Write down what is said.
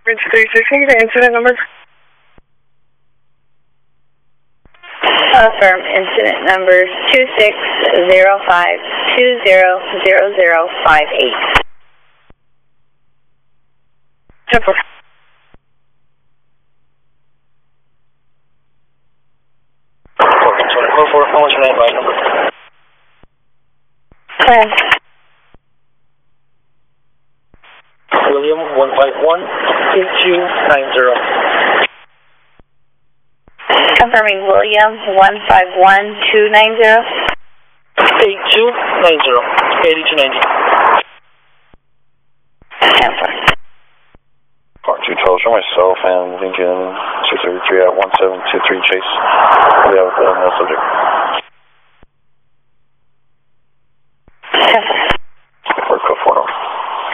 Bridge 316, the incident number. Affirm, incident number 2605200058. 10-4. How much your name, bike number? Plan. William 151-8290. Confirming William 151290. 8290. 10-4. Part 212, show myself and Lincoln 233 at 1723 Chase. We have no subject.